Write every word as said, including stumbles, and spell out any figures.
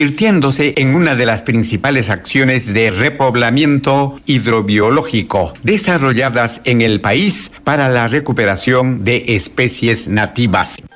convirtiéndose en una de las principales acciones de repoblamiento hidrobiológico desarrolladas en el país para la recuperación de especies nativas.